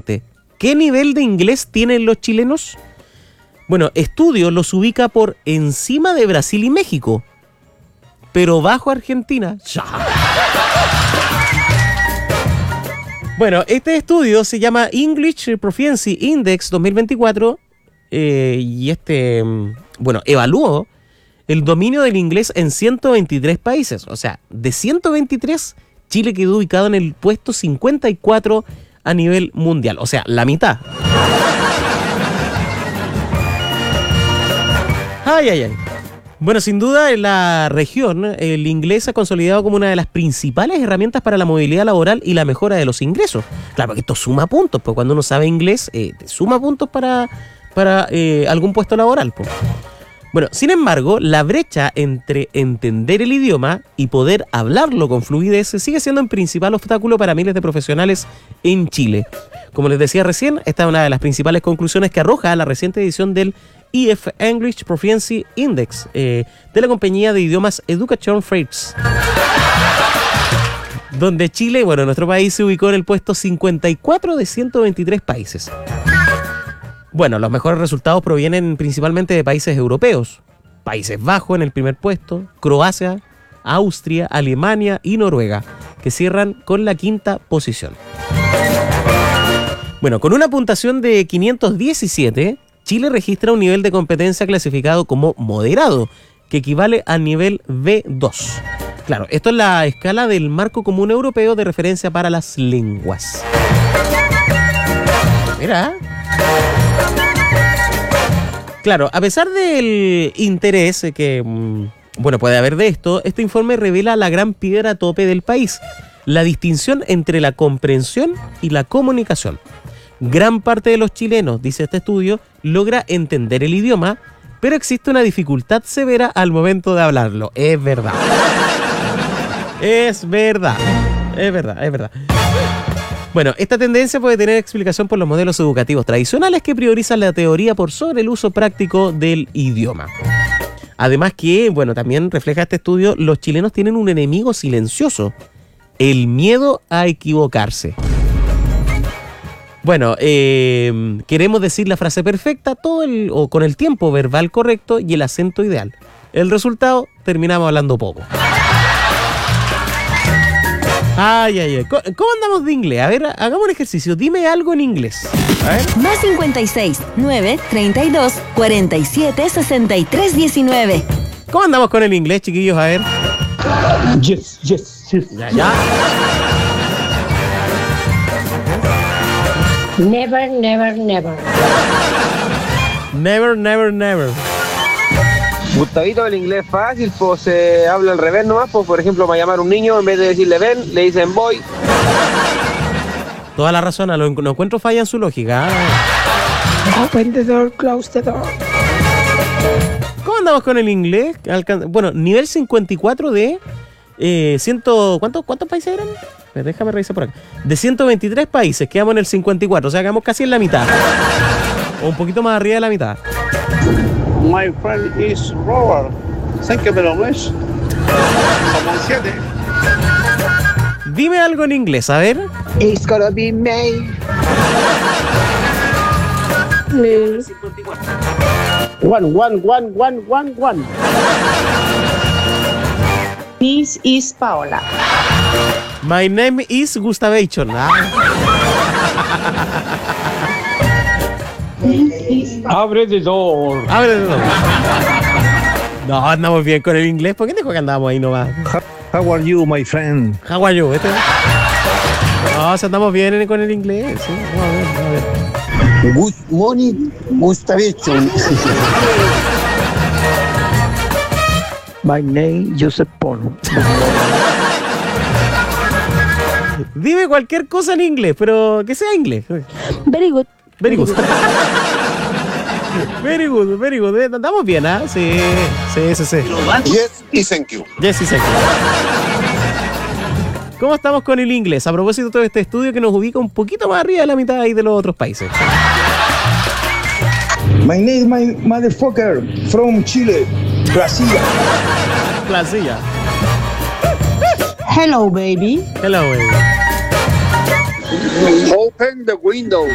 siguiente. ¿Qué nivel de inglés tienen los chilenos? Bueno, estudio los ubica por encima de Brasil y México, pero bajo Argentina. Bueno, este estudio se llama English Proficiency Index 2024 y evaluó el dominio del inglés en 123 países. O sea, de 123, Chile quedó ubicado en el puesto 54 a nivel mundial. O sea, la mitad. Ay. Bueno, sin duda en la región el inglés se ha consolidado como una de las principales herramientas para la movilidad laboral y la mejora de los ingresos. Claro, porque esto suma puntos, pues cuando uno sabe inglés, te suma puntos para algún puesto laboral, pues. Bueno, sin embargo, la brecha entre entender el idioma y poder hablarlo con fluidez sigue siendo un principal obstáculo para miles de profesionales en Chile. Como les decía recién, esta es una de las principales conclusiones que arroja la reciente edición del EF English Proficiency Index de la compañía de idiomas Education Freights, donde Chile, nuestro país, se ubicó en el puesto 54 de 123 países. Bueno, los mejores resultados provienen principalmente de países europeos. Países Bajos en el primer puesto, Croacia, Austria, Alemania y Noruega, que cierran con la quinta posición. Bueno, con una puntuación de 517, Chile registra un nivel de competencia clasificado como moderado, que equivale al nivel B2. Claro, esto es la escala del Marco Común Europeo de Referencia para las Lenguas. Mira. Claro, a pesar del interés que puede haber de esto, este informe revela la gran piedra tope del país, la distinción entre la comprensión y la comunicación. Gran parte de los chilenos, dice este estudio, logra entender el idioma, pero existe una dificultad severa al momento de hablarlo. Es verdad. Es verdad. Bueno, esta tendencia puede tener explicación por los modelos educativos tradicionales que priorizan la teoría por sobre el uso práctico del idioma. Además que, también refleja este estudio, los chilenos tienen un enemigo silencioso, el miedo a equivocarse. Queremos decir la frase perfecta con el tiempo verbal correcto y el acento ideal. El resultado, terminamos hablando poco. Ay. ¿Cómo andamos de inglés? A ver, hagamos un ejercicio. Dime algo en inglés. A ver. Más 56 9 32 47 63 19. ¿Cómo andamos con el inglés, chiquillos? A ver. Yes. Ya. Never. Never. Gustavito, el inglés fácil, pues se habla al revés nomás, pues por ejemplo, para llamar a un niño, en vez de decirle ven, le dicen voy. Toda la razón, lo encuentro falla en su lógica. Open the door, close the door. ¿Cómo andamos con el inglés? Nivel 54 de... ¿Cuántos países eran? Déjame revisar por acá. De 123 países, quedamos en el 54, o sea, quedamos casi en la mitad. O un poquito más arriba de la mitad. My friend is Robert. Thank you very much. Somos 7. Dime algo en inglés, a ver. It's gonna be May. 1. This is Paola. My name is Gustavation. Abre the door. No, andamos bien con el inglés. ¿Por qué dijo que andamos ahí nomás? How are you, my friend? How are you? No, si andamos bien con el inglés. Sí, vamos a ver. Good morning, Gustavation. My name Joseph Pono. Dime cualquier cosa en inglés, pero que sea inglés. Very good. Very good. Very good. Andamos bien, ¿ah? Sí. Yes y thank you. Yes y thank you. ¿Cómo estamos con el inglés? A propósito de todo este estudio que nos ubica un poquito más arriba de la mitad ahí de los otros países. My name is my motherfucker from Chile, Brasil. Hello, baby. Hello, baby. Open the window.